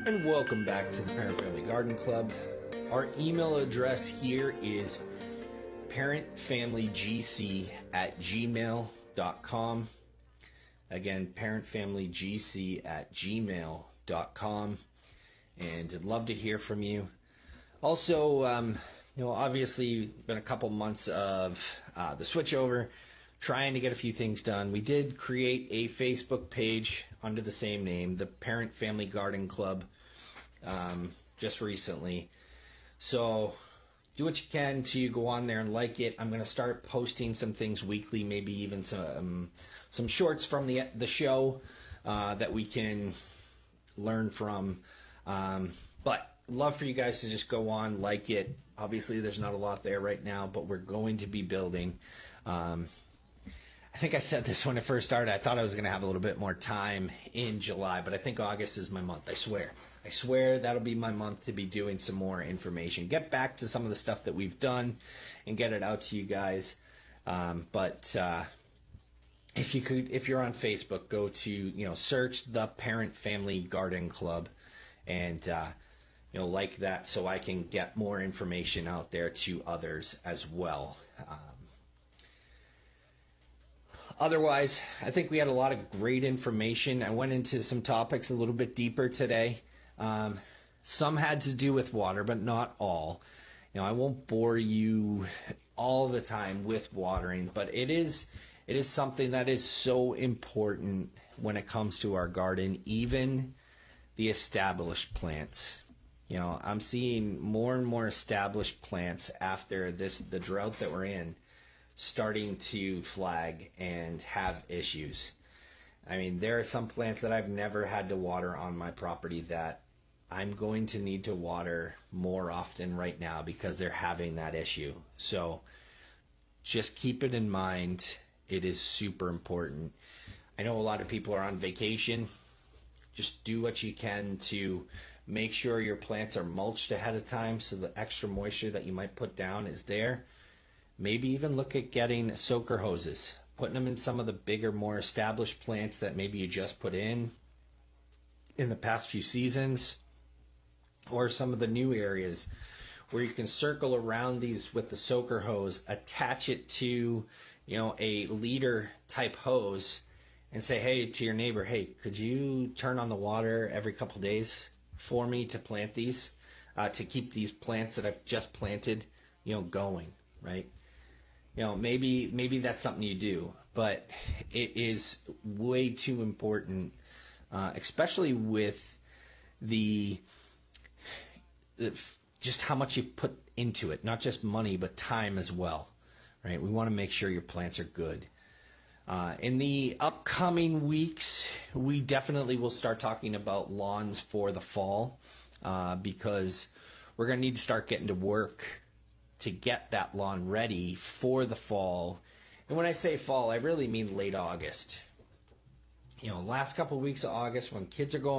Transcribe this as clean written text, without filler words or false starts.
and welcome back to the Parent Family Garden Club. Our email address here is parentfamilygc@gmail.com. Again, parentfamilygc@gmail.com. And I'd love to hear from you. Also, obviously, been a couple months of the switchover, trying to get a few things done. We did create a Facebook page under the same name, the Parent Family Garden Club, just recently. So do what you can to go on there and like it. I'm going to start posting some things weekly, maybe even some shorts from the show that we can learn from. But love for you guys to just go on, like it. Obviously, there's not a lot there right now, but we're going to be building. I think I said this when it first started. I thought I was going to have a little bit more time in July, but I think August is my month. I swear that'll be my month to be doing some more information. Get back to some of the stuff that we've done and get it out to you guys. But if you're on Facebook, go to, search the Parent Family Garden Club and, like that so I can get more information out there to others as well. Otherwise, I think we had a lot of great information. I went into some topics a little bit deeper today. Some had to do with water, but not all. I won't bore you all the time with watering, but it is something that is so important when it comes to our garden, even the established plants. I'm seeing more and more established plants after the drought that we're in, starting to flag and have issues. I mean, there are some plants that I've never had to water on my property that I'm going to need to water more often right now because they're having that issue. So just keep it in mind. It is super important. I know a lot of people are on vacation. Just do what you can to make sure your plants are mulched ahead of time so the extra moisture that you might put down is there. Maybe even look at getting soaker hoses, putting them in some of the bigger, more established plants that maybe you just put in the past few seasons, or some of the new areas where you can circle around these with the soaker hose, attach it to, a leader type hose and say, hey, to your neighbor, hey, could you turn on the water every couple days for me to plant these, to keep these plants that I've just planted, going, right? Maybe that's something you do, but it is way too important, especially with just how much you've put into it, not just money, but time as well, right? We want to make sure your plants are good. In the upcoming weeks, we definitely will start talking about lawns for the fall, because we're going to need to start getting to work to get that lawn ready for the fall. And when I say fall, I really mean late August. Last couple of weeks of August when kids are going